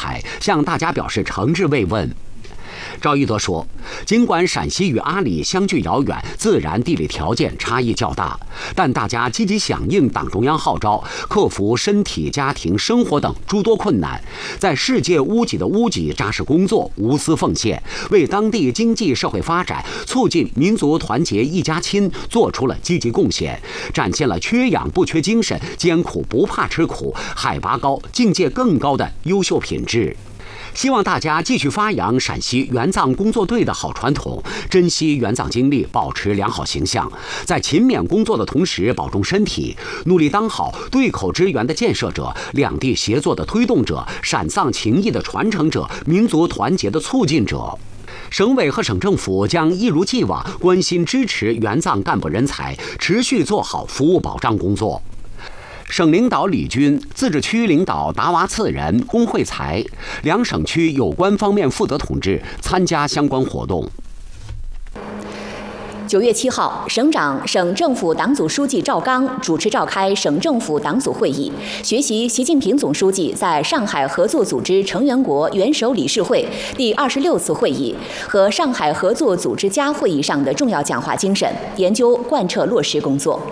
采，向大家表示诚挚慰问。赵一德说，尽管陕西与阿里相距遥远，自然地理条件差异较大，但大家积极响应党中央号召，克服身体、家庭、生活等诸多困难，在世界屋脊的屋脊扎实工作，无私奉献，为当地经济社会发展、促进民族团结一家亲做出了积极贡献，展现了缺氧不缺精神、艰苦不怕吃苦、海拔高、境界更高的优秀品质。希望大家继续发扬陕西援藏工作队的好传统，珍惜援藏经历，保持良好形象，在勤勉工作的同时保重身体，努力当好对口支援的建设者、两地协作的推动者、陕藏情谊的传承者、民族团结的促进者。省委和省政府将一如既往关心支持援藏干部人才，持续做好服务保障工作。省领导李军、自治区领导达娃次仁、龚慧才，两省区有关方面负责同志参加相关活动。 9月7号，省长、省政府党组书记赵刚主持召开省政府党组会议，学习习近平总书记在上海合作组织成员国元首理事会第26次会议和上海合作组织家会议上的重要讲话精神，研究贯彻落实工作。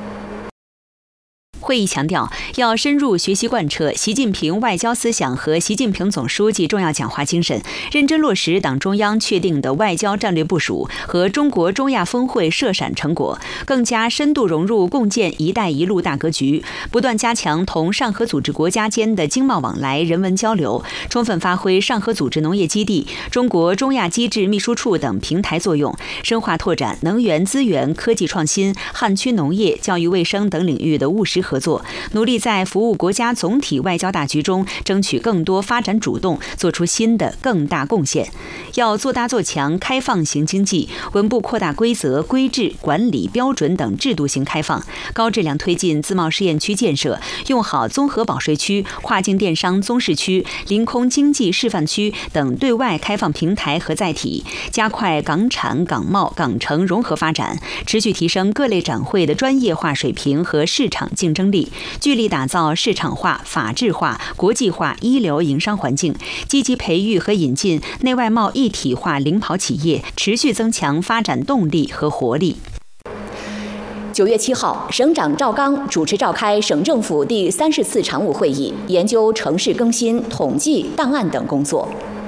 会议强调，要深入学习贯彻习近平外交思想和习近平总书记重要讲话精神，认真落实党中央确定的外交战略部署和中国中亚峰会涉陕成果，更加深度融入共建“一带一路”大格局，不断加强同上合组织国家间的经贸往来、人文交流，充分发挥上合组织农业基地、中国中亚机制秘书处等平台作用，深化拓展能源资源、科技创新、汉区农业、教育卫生等领域的务实合作，努力在服务国家总体外交大局中争取更多发展主动，做出新的更大贡献。要做大做强开放型经济，稳步扩大规则、规制、管理标准等制度型开放，高质量推进自贸试验区建设，用好综合保税区、跨境电商综试区、临空经济示范区等对外开放平台和载体，加快港产、港贸、港城融合发展，持续提升各类展会的专业化水平和市场竞争力，聚力打造市场化、法治化、国际化一流营商环境，积极培育和引进内外贸一体化领跑企业，持续增强发展动力和活力。 9月7号，省长赵刚主持召开省政府第30次常务会议，研究城市更新、统计、档案等工作。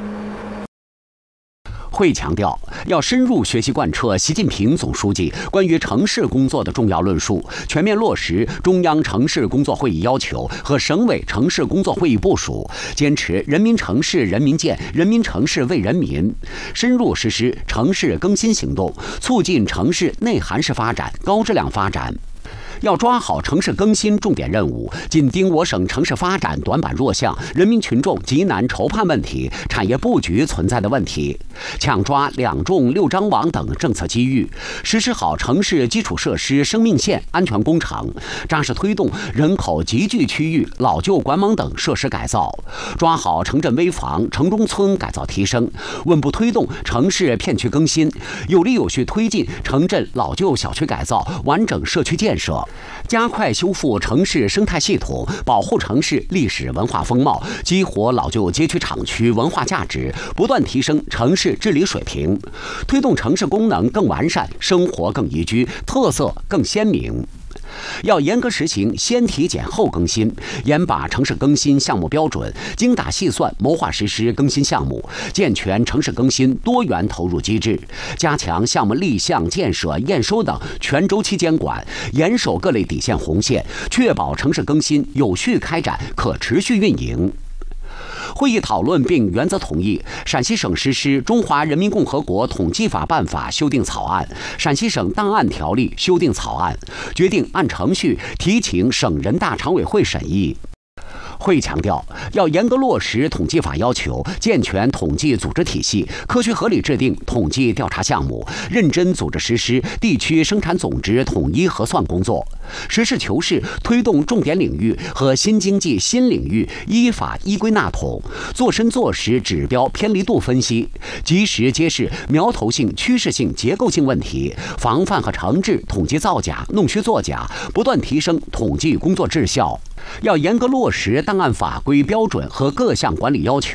会强调，要深入学习贯彻习近平总书记关于城市工作的重要论述，全面落实中央城市工作会议要求和省委城市工作会议部署，坚持人民城市人民建、人民城市为人民，深入实施城市更新行动，促进城市内涵式发展、高质量发展。要抓好城市更新重点任务，紧盯我省城市发展短板弱项、人民群众急难愁盼问题、产业布局存在的问题，抢抓2重6张网等政策机遇，实施好城市基础设施生命线安全工程，扎实推动人口集聚区域老旧管网等设施改造，抓好城镇危房、城中村改造提升，稳步推动城市片区更新，有力有序推进城镇老旧小区改造、完整社区建设。加快修复城市生态系统，保护城市历史文化风貌，激活老旧街区厂区文化价值，不断提升城市治理水平，推动城市功能更完善，生活更宜居，特色更鲜明。要严格实行先体检后更新，严把城市更新项目标准，精打细算谋划实施更新项目，健全城市更新多元投入机制，加强项目立项、建设、验收等全周期监管，严守各类底线红线，确保城市更新有序开展、可持续运营。会议讨论并原则同意陕西省实施《中华人民共和国统计法办法》修订草案、陕西省档案条例修订草案，决定按程序提请省人大常委会审议。会强调，要严格落实统计法要求，健全统计组织体系，科学合理制定统计调查项目，认真组织实施地区生产总值统一核算工作，实事求是推动重点领域和新经济新领域依法依规纳统，做深做实指标偏离度分析，及时揭示苗头性、趋势性、结构性问题，防范和惩治统计造假、弄虚作假，不断提升统计工作质效。要严格落实档案法规标准和各项管理要求。